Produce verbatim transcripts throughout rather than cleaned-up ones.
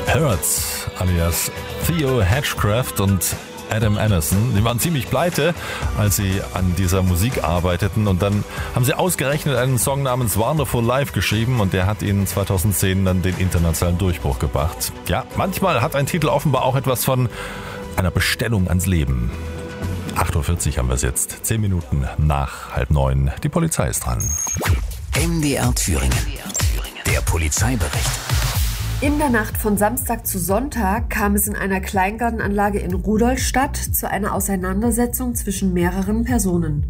Hurts alias Theo Hatchcraft und Adam Anderson, die waren ziemlich pleite, als sie an dieser Musik arbeiteten, und dann haben sie ausgerechnet einen Song namens Wonderful Life geschrieben und der hat ihnen zweitausendzehn dann den internationalen Durchbruch gebracht. Ja, manchmal hat ein Titel offenbar auch etwas von einer Bestellung ans Leben. acht Uhr vierzig haben wir es jetzt, zehn Minuten nach halb neun, die Polizei ist dran. M D R Thüringen, der Polizeibericht. In der Nacht von Samstag zu Sonntag kam es in einer Kleingartenanlage in Rudolstadt zu einer Auseinandersetzung zwischen mehreren Personen.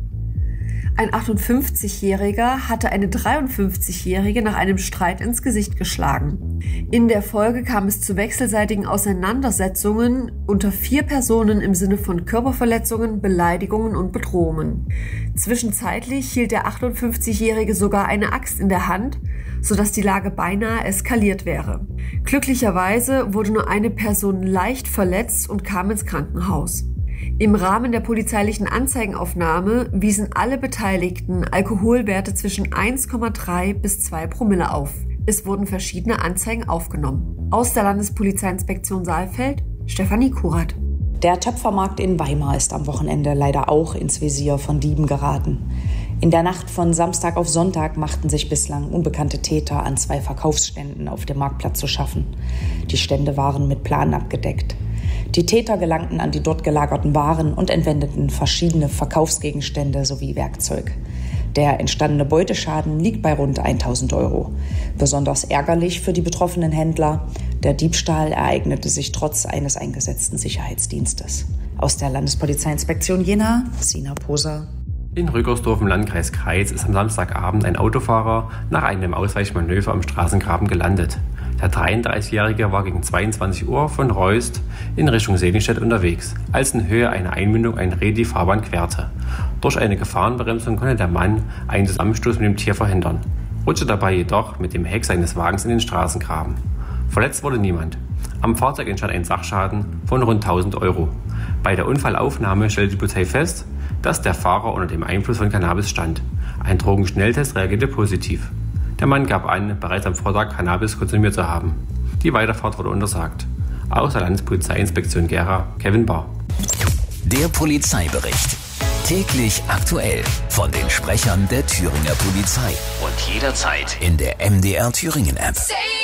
Ein achtundfünfzigjähriger hatte eine dreiundfünfzigjährige nach einem Streit ins Gesicht geschlagen. In der Folge kam es zu wechselseitigen Auseinandersetzungen unter vier Personen im Sinne von Körperverletzungen, Beleidigungen und Bedrohungen. Zwischenzeitlich hielt der achtundfünfzigjährige sogar eine Axt in der Hand, sodass die Lage beinahe eskaliert wäre. Glücklicherweise wurde nur eine Person leicht verletzt und kam ins Krankenhaus. Im Rahmen der polizeilichen Anzeigenaufnahme wiesen alle Beteiligten Alkoholwerte zwischen eins Komma drei bis zwei Promille auf. Es wurden verschiedene Anzeigen aufgenommen. Aus der Landespolizeiinspektion Saalfeld, Stefanie Kurat. Der Töpfermarkt in Weimar ist am Wochenende leider auch ins Visier von Dieben geraten. In der Nacht von Samstag auf Sonntag machten sich bislang unbekannte Täter an zwei Verkaufsständen auf dem Marktplatz zu schaffen. Die Stände waren mit Planen abgedeckt. Die Täter gelangten an die dort gelagerten Waren und entwendeten verschiedene Verkaufsgegenstände sowie Werkzeug. Der entstandene Beuteschaden liegt bei rund tausend Euro. Besonders ärgerlich für die betroffenen Händler: der Diebstahl ereignete sich trotz eines eingesetzten Sicherheitsdienstes. Aus der Landespolizeiinspektion Jena, Sina Poser. In Rückersdorf im Landkreis Kreis ist am Samstagabend ein Autofahrer nach einem Ausweichmanöver am Straßengraben gelandet. Der dreiunddreißigjährige war gegen zweiundzwanzig Uhr von Reust in Richtung Seligenstadt unterwegs, als in Höhe einer Einmündung ein Reh die Fahrbahn querte. Durch eine Gefahrenbremsung konnte der Mann einen Zusammenstoß mit dem Tier verhindern, rutschte dabei jedoch mit dem Heck seines Wagens in den Straßengraben. Verletzt wurde niemand. Am Fahrzeug entstand ein Sachschaden von rund tausend Euro. Bei der Unfallaufnahme stellte die Polizei fest, dass der Fahrer unter dem Einfluss von Cannabis stand. Ein Drogenschnelltest reagierte positiv. Der Mann gab an, bereits am Vortag Cannabis konsumiert zu haben. Die Weiterfahrt wurde untersagt. Aus der Landespolizeiinspektion Gera, Kevin Barr. Der Polizeibericht. Täglich aktuell von den Sprechern der Thüringer Polizei. Und jederzeit in der M D R Thüringen App.